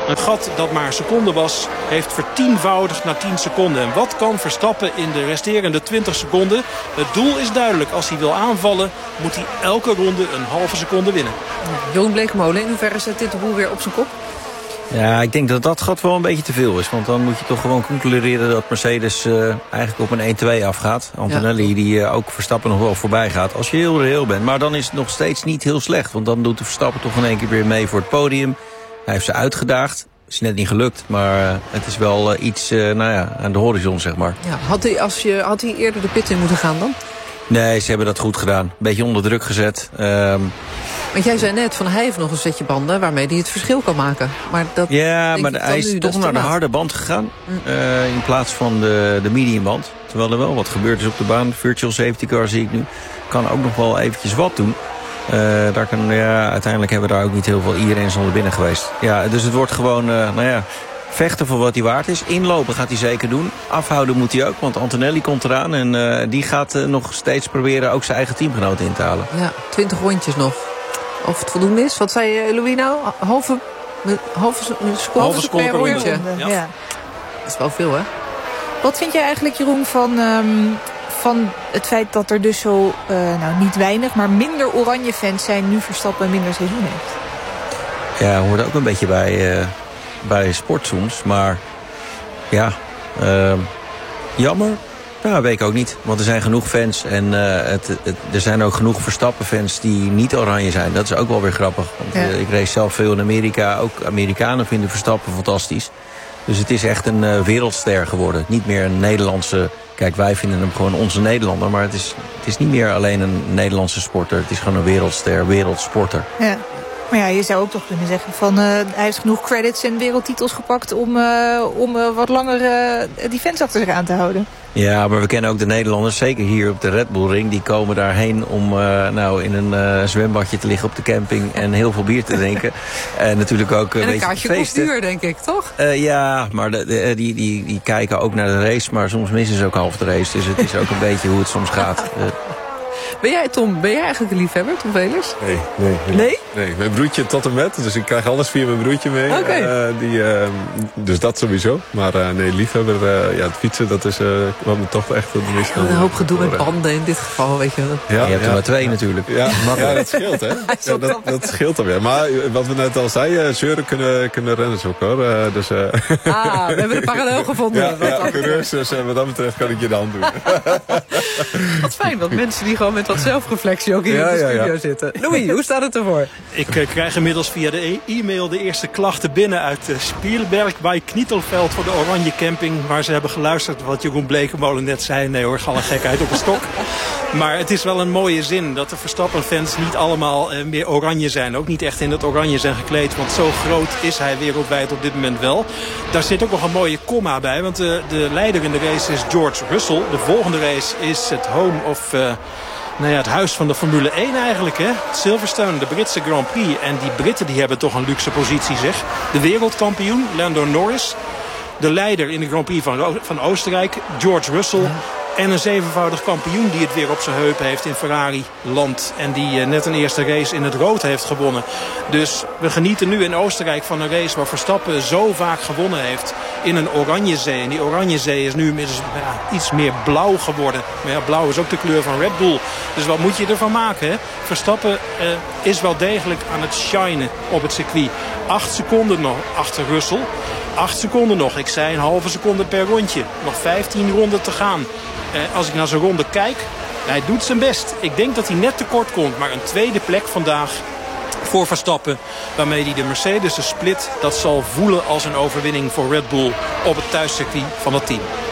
Een gat dat maar een seconde was, heeft vertienvoudigd naar 10 seconden. En wat kan Verstappen in de resterende 20 seconden? Het doel is duidelijk. Als hij wil aanvallen, moet hij elke ronde een halve seconde winnen. Jeroen Blekemolen, in hoeverre zet dit de boel weer op zijn kop? Ja, ik denk dat dat gat wel een beetje te veel is. Want dan moet je toch gewoon concluderen dat Mercedes eigenlijk op een 1-2 afgaat. Antonelli die ook Verstappen nog wel voorbij gaat. Als je heel reëel bent. Maar dan is het nog steeds niet heel slecht. Want dan doet de Verstappen toch in één keer weer mee voor het podium. Hij heeft ze uitgedaagd. Is net niet gelukt, maar het is wel iets aan de horizon, zeg maar. Ja, had hij eerder de pit in moeten gaan dan? Nee, ze hebben dat goed gedaan. Een beetje onder druk gezet. Want jij zei net van hij heeft nog een setje banden waarmee hij het verschil kan maken. Maar dat hij is toch naar de harde band gegaan. In plaats van de mediumband. Terwijl er wel wat gebeurd is op de baan. Virtual safety car zie ik nu. Kan ook nog wel eventjes wat doen. Uiteindelijk hebben we daar ook niet heel veel. Iedereen is al binnen geweest. Ja, dus het wordt gewoon vechten voor wat hij waard is. Inlopen gaat hij zeker doen. Afhouden moet hij ook, want Antonelli komt eraan. En die gaat nog steeds proberen ook zijn eigen teamgenoten in te halen. Ja, 20 rondjes nog. Of het voldoende is. Wat zei Louis nou? Halve seconde per rondje. Ja. Dat is wel veel, hè? Wat vind jij eigenlijk, Jeroen, van het feit dat er dus zo, niet weinig, maar minder oranje fans zijn nu Verstappen minder seizoen heeft? Ja, hoort ook een beetje bij sport soms. Maar ja, jammer. Nou, weet ik ook niet. Want er zijn genoeg fans. En er zijn ook genoeg Verstappen-fans die niet oranje zijn. Dat is ook wel weer grappig. Want, ik race zelf veel in Amerika. Ook Amerikanen vinden Verstappen fantastisch. Dus het is echt een wereldster geworden. Niet meer een Nederlandse... Kijk, wij vinden hem gewoon onze Nederlander. Maar het is niet meer alleen een Nederlandse sporter. Het is gewoon een wereldster, wereldsporter. Ja. Maar ja, je zou ook toch kunnen zeggen van hij heeft genoeg credits en wereldtitels gepakt om wat langer die fans achter zich aan te houden. Ja, maar we kennen ook de Nederlanders, zeker hier op de Red Bull Ring. Die komen daarheen om in een zwembadje te liggen op de camping en heel veel bier te drinken. En natuurlijk ook een beetje kaartje feesten. kost duur, denk ik, toch? Ja, maar die kijken ook naar de race, maar soms missen ze ook half de race. Dus het is ook een beetje hoe het soms gaat. Ben jij eigenlijk een liefhebber, Tom Velers? Nee? Nee, mijn broertje tot en met. Dus ik krijg alles via mijn broertje mee. Okay. Dus dat sowieso. Maar nee, liefhebber, het fietsen, dat is wat me toch echt het meest... Een hoop gedoe met banden in dit geval, weet je wel. Ja, je hebt er maar 2 natuurlijk. Ja, dat scheelt, hè. Dat scheelt dan weer. Maar wat we net al zeiden, zeuren kunnen renners ook, hoor. We hebben een parallel gevonden. Coureurs, dus wat dat betreft kan ik je de hand doen. Wat fijn, dat mensen die gewoon met wat zelfreflectie ook hier in de studio zitten. Louis, hoe staat het ervoor? Ik krijg inmiddels via de e-mail de eerste klachten binnen uit Spielberg bij Knietelveld voor de Oranje Camping. Waar ze hebben geluisterd wat Jeroen Blekemolen net zei. Nee hoor, gal een gekheid op een stok. Maar het is wel een mooie zin dat de Verstappen-fans niet allemaal meer oranje zijn. Ook niet echt in het oranje zijn gekleed. Want zo groot is hij wereldwijd op dit moment wel. Daar zit ook nog een mooie komma bij. Want de leider in de race is George Russell. De volgende race is het home of... het huis van de Formule 1 eigenlijk, hè? Silverstone, de Britse Grand Prix. En die Britten die hebben toch een luxe positie, zeg. De wereldkampioen, Lando Norris. De leider in de Grand Prix van Oostenrijk, George Russell. En een 7-voudig kampioen die het weer op zijn heupen heeft in Ferrari-land. En die net een eerste race in het rood heeft gewonnen. Dus we genieten nu in Oostenrijk van een race waar Verstappen zo vaak gewonnen heeft. In een oranje zee. En die oranje zee is nu inmiddels iets meer blauw geworden. Maar ja, blauw is ook de kleur van Red Bull. Dus wat moet je ervan maken, hè? Verstappen is wel degelijk aan het shinen op het circuit. 8 seconden nog achter Russell. 8 seconden nog. Ik zei een halve seconde per rondje. Nog 15 ronden te gaan. Als ik naar zijn ronde kijk, hij doet zijn best. Ik denk dat hij net tekort komt. Maar een tweede plek vandaag voor Verstappen. Waarmee hij de Mercedes split. Dat zal voelen als een overwinning voor Red Bull op het thuiscircuit van het team.